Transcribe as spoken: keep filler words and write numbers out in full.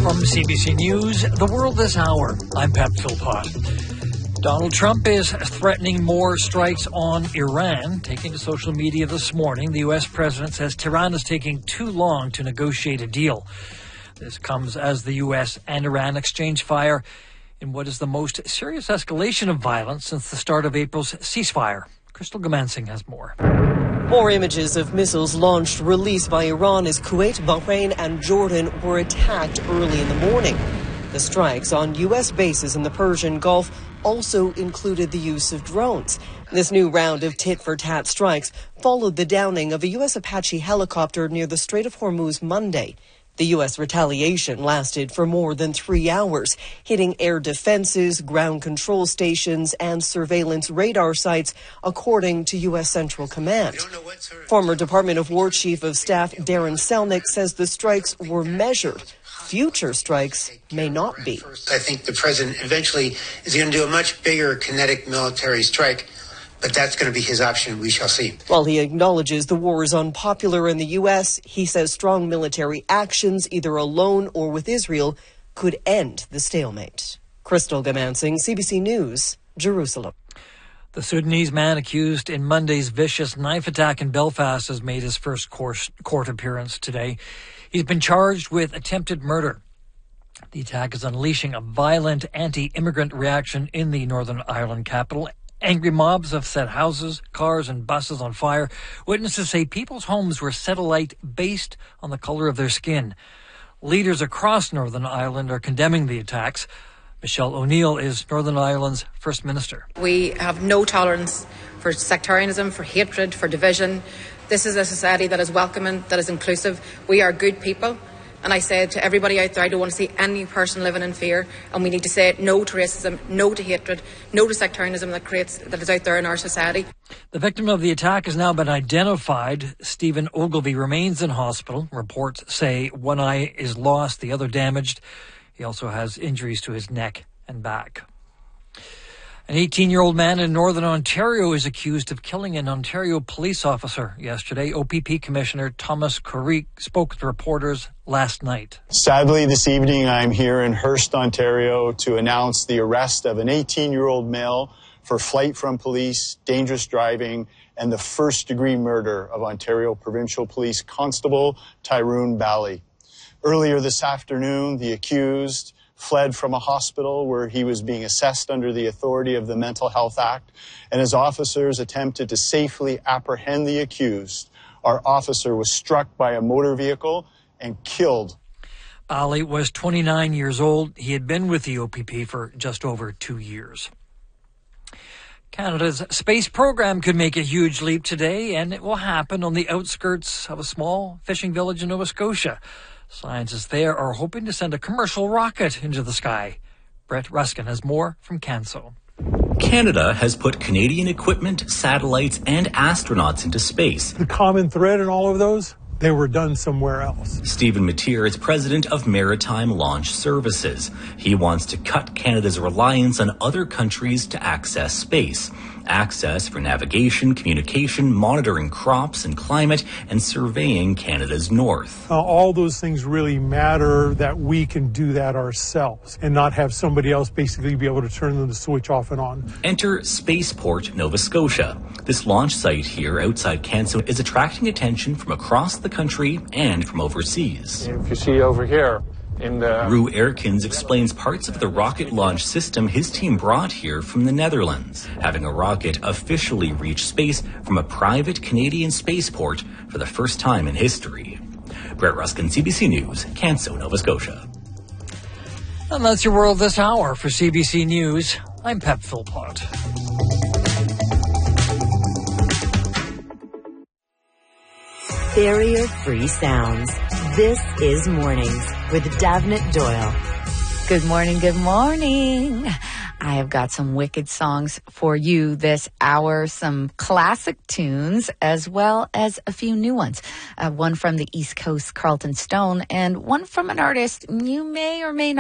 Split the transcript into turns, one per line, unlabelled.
From C B C News, The World This Hour, I'm Pat Philpott. Donald Trump is threatening more strikes on Iran. Taking to social media this morning, the U S president says Tehran is taking too long to negotiate a deal. This comes as the U S and Iran exchange fire in what is the most serious escalation of violence since the start of April's ceasefire. Crystal Gamansing has more.
More images of missiles launched, released by Iran as Kuwait, Bahrain and Jordan were attacked early in the morning. The strikes on U S bases in the Persian Gulf also included the use of drones. This new round of tit-for-tat strikes followed the downing of a U S Apache helicopter near the Strait of Hormuz Monday. The U S retaliation lasted for more than three hours, hitting air defenses, ground control stations, and surveillance radar sites, according to U S Central Command. Former Department of War Chief of Staff Darren Selnick says the strikes were measured. Future strikes may not be.
I think the president eventually is going to do a much bigger kinetic military strike. But that's going to be his option. We shall see.
While he acknowledges the war is unpopular in the U S, he says strong military actions, either alone or with Israel, could end the stalemate. Crystal Gamansing, C B C News, Jerusalem.
The Sudanese man accused in Monday's vicious knife attack in Belfast has made his first court appearance today. He's been charged with attempted murder. The attack is unleashing a violent anti-immigrant reaction in the Northern Ireland capital. Angry mobs have set houses, cars, and buses on fire. Witnesses say people's homes were set alight based on the color of their skin. Leaders across Northern Ireland are condemning the attacks. Michelle O'Neill is Northern Ireland's First Minister.
We have no tolerance for sectarianism, for hatred, for division. This is a society that is welcoming, that is inclusive. We are good people. And I said to everybody out there, I don't want to see any person living in fear. And we need to say no to racism, no to hatred, no to sectarianism that creates that is out there in our society.
The victim of the attack has now been identified. Stephen Ogilvie remains in hospital. Reports say one eye is lost, the other damaged. He also has injuries to his neck and back. An eighteen-year-old man in Northern Ontario is accused of killing an Ontario police officer yesterday. O P P Commissioner Thomas Carrick spoke to reporters last night.
Sadly, this evening I'm here in Hearst, Ontario to announce the arrest of an eighteen-year-old male for flight from police, dangerous driving, and the first-degree murder of Ontario Provincial Police Constable Tyrone Bally. Earlier this afternoon, the accused fled from a hospital where he was being assessed under the authority of the Mental Health Act, and as officers attempted to safely apprehend the accused, our officer was struck by a motor vehicle and killed.
Ali was twenty-nine years old. He had been with the O P P for just over two years. Canada's space program could make a huge leap today, and it will happen on the outskirts of a small fishing village in Nova Scotia. Scientists there are hoping to send a commercial rocket into the sky. Brett Ruskin has more from Canso.
Canada has put Canadian equipment, satellites, and astronauts into space.
The common thread in all of those, they were done somewhere else.
Stephen Mateer is president of Maritime Launch Services. He wants to cut Canada's reliance on other countries to access space. Access for navigation, communication, monitoring crops and climate, and surveying Canada's north.
Uh, all those things really matter, that we can do that ourselves and not have somebody else basically be able to turn the switch off and on.
Enter Spaceport, Nova Scotia. This launch site here outside Canso is attracting attention from across the country and from overseas.
If you see over here, in the...
Rue Erkins explains parts of the rocket launch system his team brought here from the Netherlands, having a rocket officially reach space from a private Canadian spaceport for the first time in history. Brett Ruskin, C B C News, Canso, Nova Scotia.
And that's your World This Hour. For C B C News, I'm Pat Philpott.
Barrier-free sounds. This is Mornings with Davnit Doyle.
Good morning, good morning. I have got some wicked songs for you this hour, some classic tunes, as well as a few new ones. Uh, one from the East Coast, Carlton Stone, and one from an artist you may or may not